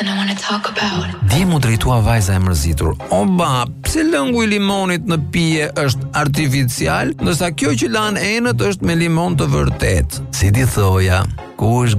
Dje mu drejtua vajza e mërzitur. Oba, pse lëngu i limonit në pije është artificial, ndërsa kjo që lan enët është me limon të vërtet? Si ti thoja, ku është